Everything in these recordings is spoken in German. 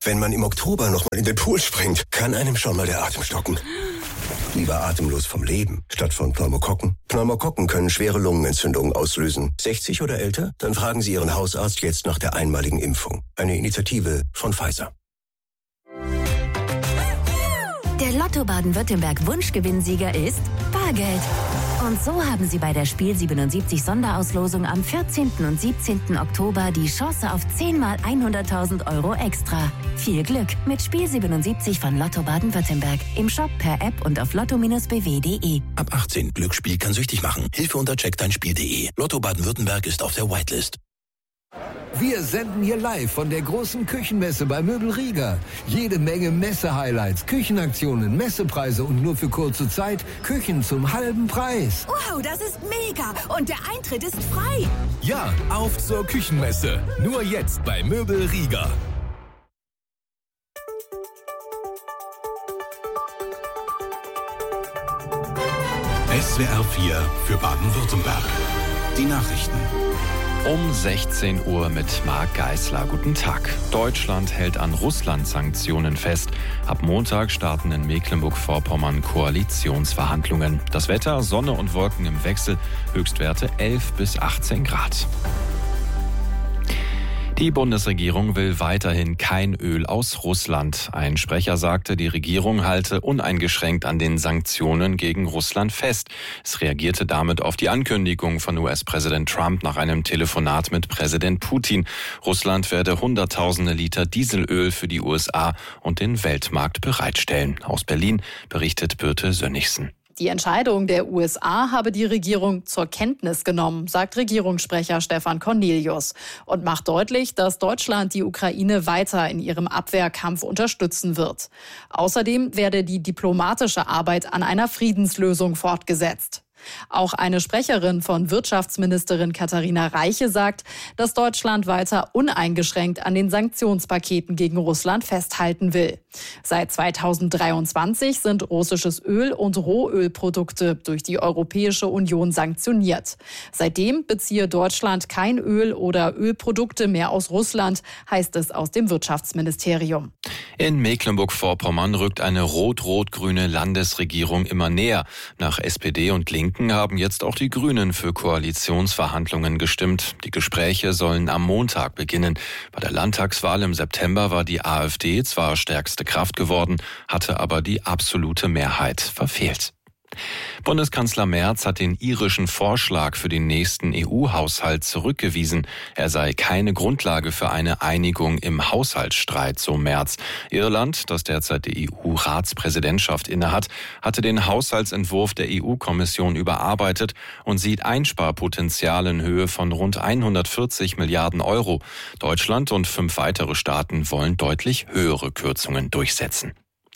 Wenn man im Oktober nochmal in den Pool springt, kann einem schon mal der Atem stocken. Lieber atemlos vom Leben, statt von Pneumokokken. Pneumokokken können schwere Lungenentzündungen auslösen. 60 oder älter? Dann fragen Sie Ihren Hausarzt jetzt nach der einmaligen Impfung. Eine Initiative von Pfizer. Der Lotto Baden-Württemberg Wunschgewinnsieger ist Bargeld. Und so haben Sie bei der Spiel 77 Sonderauslosung am 14. und 17. Oktober die Chance auf 10 mal 100.000 € extra. Viel Glück mit Spiel 77 von Lotto Baden-Württemberg. Im Shop, per App und auf lotto-bw.de. Ab 18. Glücksspiel kann süchtig machen. Hilfe unter checkdeinspiel.de. Lotto Baden-Württemberg ist auf der Whitelist. Wir senden hier live von der großen Küchenmesse bei Möbel Rieger. Jede Menge Messe-Highlights, Küchenaktionen, Messepreise und nur für kurze Zeit Küchen zum halben Preis. Wow, das ist mega! Und der Eintritt ist frei! Ja, auf zur Küchenmesse. Nur jetzt bei Möbel Rieger. SWR 4 für Baden-Württemberg. Die Nachrichten. Um 16 Uhr mit Marc Geisler. Guten Tag. Deutschland hält an Russland-Sanktionen fest. Ab Montag starten in Mecklenburg-Vorpommern Koalitionsverhandlungen. Das Wetter, Sonne und Wolken im Wechsel. Höchstwerte 11 bis 18 Grad. Die Bundesregierung will weiterhin kein Öl aus Russland. Ein Sprecher sagte, die Regierung halte uneingeschränkt an den Sanktionen gegen Russland fest. Es reagierte damit auf die Ankündigung von US-Präsident Trump nach einem Telefonat mit Präsident Putin. Russland werde Hunderttausende Liter Dieselöl für die USA und den Weltmarkt bereitstellen. Aus Berlin berichtet Birte Sönnigsen. Die Entscheidung der USA habe die Regierung zur Kenntnis genommen, sagt Regierungssprecher Stefan Cornelius und macht deutlich, dass Deutschland die Ukraine weiter in ihrem Abwehrkampf unterstützen wird. Außerdem werde die diplomatische Arbeit an einer Friedenslösung fortgesetzt. Auch eine Sprecherin von Wirtschaftsministerin Katharina Reiche sagt, dass Deutschland weiter uneingeschränkt an den Sanktionspaketen gegen Russland festhalten will. Seit 2023 sind russisches Öl und Rohölprodukte durch die Europäische Union sanktioniert. Seitdem beziehe Deutschland kein Öl oder Ölprodukte mehr aus Russland, heißt es aus dem Wirtschaftsministerium. In Mecklenburg-Vorpommern rückt eine rot-rot-grüne Landesregierung immer näher. Nach SPD und Linken haben jetzt auch die Grünen für Koalitionsverhandlungen gestimmt. Die Gespräche sollen am Montag beginnen. Bei der Landtagswahl im September war die AfD zwar stärkste Kraft geworden, hatte aber die absolute Mehrheit verfehlt. Bundeskanzler Merz hat den irischen Vorschlag für den nächsten EU-Haushalt zurückgewiesen. Er sei keine Grundlage für eine Einigung im Haushaltsstreit, so Merz. Irland, das derzeit die EU-Ratspräsidentschaft innehat, hatte den Haushaltsentwurf der EU-Kommission überarbeitet und sieht Einsparpotenzial in Höhe von rund 140 Milliarden Euro. Deutschland und 5 weitere Staaten wollen deutlich höhere Kürzungen durchsetzen.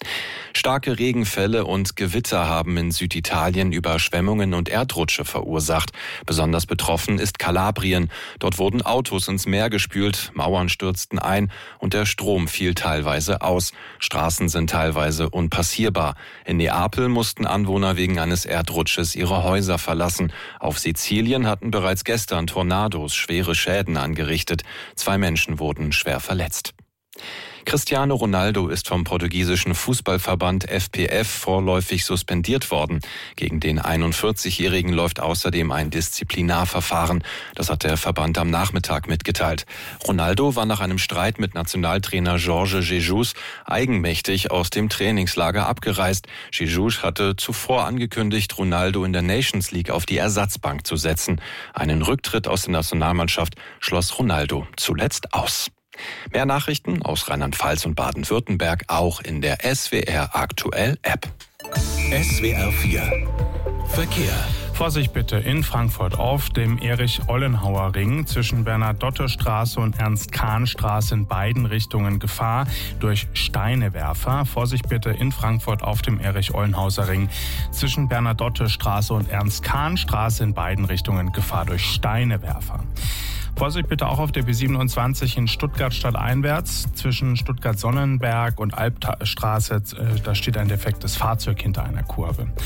Starke Regenfälle und Gewitter haben in Süditalien Überschwemmungen und Erdrutsche verursacht. Besonders betroffen ist Kalabrien. Dort wurden Autos ins Meer gespült, Mauern stürzten ein und der Strom fiel teilweise aus. Straßen sind teilweise unpassierbar. In Neapel mussten Anwohner wegen eines Erdrutsches ihre Häuser verlassen. Auf Sizilien hatten bereits gestern Tornados schwere Schäden angerichtet. 2 Menschen wurden schwer verletzt. Cristiano Ronaldo ist vom portugiesischen Fußballverband FPF vorläufig suspendiert worden. Gegen den 41-Jährigen läuft außerdem ein Disziplinarverfahren. Das hat der Verband am Nachmittag mitgeteilt. Ronaldo war nach einem Streit mit Nationaltrainer Jorge Jesus eigenmächtig aus dem Trainingslager abgereist. Jesus hatte zuvor angekündigt, Ronaldo in der Nations League auf die Ersatzbank zu setzen. Einen Rücktritt aus der Nationalmannschaft schloss Ronaldo zuletzt aus. Mehr Nachrichten aus Rheinland-Pfalz und Baden-Württemberg auch in der SWR Aktuell App. SWR 4 Verkehr. Vorsicht bitte in Frankfurt auf dem Erich-Ollenhauer-Ring zwischen Bernadotte-Straße und Ernst-Kahn-Straße in beiden Richtungen Gefahr durch Steinewerfer. Vorsicht bitte in Frankfurt auf dem Erich-Ollenhauser-Ring zwischen Bernadotte-Straße und Ernst-Kahn-Straße in beiden Richtungen Gefahr durch Steinewerfer. Vorsicht bitte auch auf der B27 in Stuttgart stadteinwärts zwischen Stuttgart-Sonnenberg und Albstraße. Da steht ein defektes Fahrzeug hinter einer Kurve.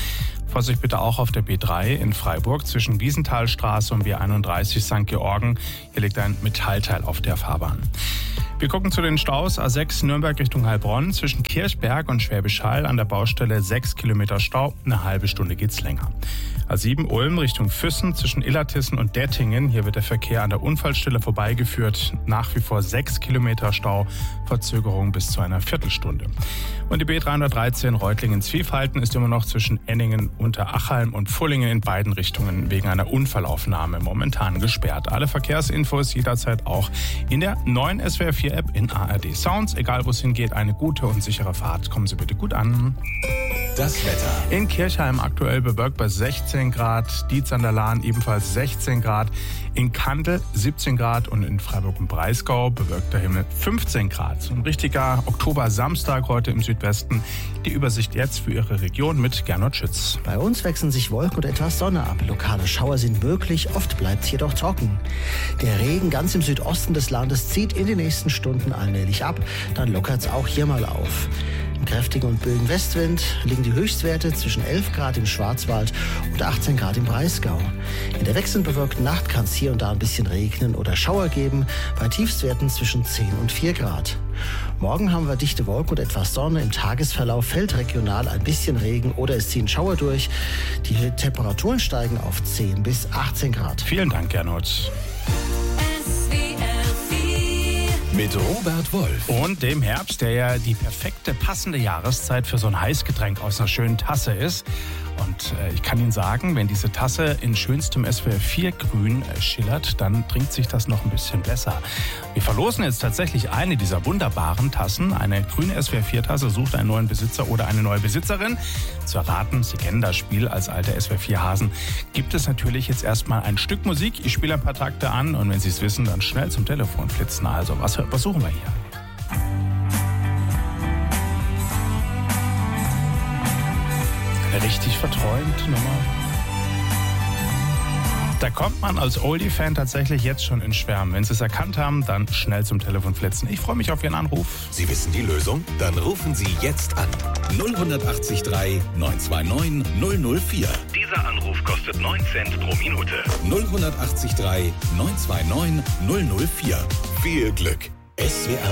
Vorsicht bitte auch auf der B3 in Freiburg zwischen Wiesenthalstraße und B31 St. Georgen. Hier liegt ein Metallteil auf der Fahrbahn. Wir gucken zu den Staus. A6 Nürnberg Richtung Heilbronn zwischen Kirchberg und Schwäbisch Hall an der Baustelle 6 Kilometer Stau. Eine halbe Stunde geht's länger. A7 Ulm Richtung Füssen zwischen Illertissen und Dettingen. Hier wird der Verkehr an der Unfallstelle vorbeigeführt. Nach wie vor 6 Kilometer Stau. Verzögerung bis zu einer Viertelstunde. Und die B313 Reutlingen-Zwiefalten ist immer noch zwischen Enningen, Unterachhalm und Pfullingen in beiden Richtungen wegen einer Unfallaufnahme momentan gesperrt. Alle Verkehrsinfos jederzeit auch in der neuen SWR 4 App in ARD Sounds. Egal wo es hingeht, eine gute und sichere Fahrt. Kommen Sie bitte gut an. Das Wetter. In Kirchheim aktuell bewölkt bei 16 Grad, Dietz an der Lahn ebenfalls 16 Grad, in Kandel 17 Grad und in Freiburg im Breisgau bewölkter Himmel 15 Grad. So ein richtiger Oktober-Samstag heute im Südwesten. Die Übersicht jetzt für Ihre Region mit Gernot Schütz. Bei uns wechseln sich Wolken und etwas Sonne ab. Lokale Schauer sind möglich, oft bleibt es jedoch trocken. Der Regen ganz im Südosten des Landes zieht in den nächsten Stunden allmählich ab. Dann lockert es auch hier mal auf. Im kräftigen und böigen Westwind liegen die Höchstwerte zwischen 11 Grad im Schwarzwald und 18 Grad im Breisgau. In der wechselnd bewölkten Nacht kann es hier und da ein bisschen regnen oder Schauer geben, bei Tiefstwerten zwischen 10 und 4 Grad. Morgen haben wir dichte Wolken und etwas Sonne. Im Tagesverlauf fällt regional ein bisschen Regen oder es ziehen Schauer durch. Die Temperaturen steigen auf 10 bis 18 Grad. Vielen Dank, Gernot. Mit Robert Wolf. Und dem Herbst, der ja die perfekte, passende Jahreszeit für so ein Heißgetränk aus einer schönen Tasse ist. Und ich kann Ihnen sagen, wenn diese Tasse in schönstem SWR 4 Grün schillert, dann trinkt sich das noch ein bisschen besser. Wir verlosen jetzt tatsächlich eine dieser wunderbaren Tassen. Eine grüne SWR 4 Tasse sucht einen neuen Besitzer oder eine neue Besitzerin. Zu erraten, Sie kennen das Spiel als alte SWR 4 Hasen, gibt es natürlich jetzt erstmal ein Stück Musik. Ich spiele ein paar Takte an und wenn Sie es wissen, dann schnell zum Telefon flitzen. Also, was suchen wir hier? Eine richtig verträumte Nummer. Da kommt man als Oldie-Fan tatsächlich jetzt schon in Schwärmen. Wenn Sie es erkannt haben, dann schnell zum Telefon flitzen. Ich freue mich auf Ihren Anruf. Sie wissen die Lösung? Dann rufen Sie jetzt an. 0183 929 004. Dieser Anruf kostet 9 Cent pro Minute. 0183 929 004. Viel Glück. SWR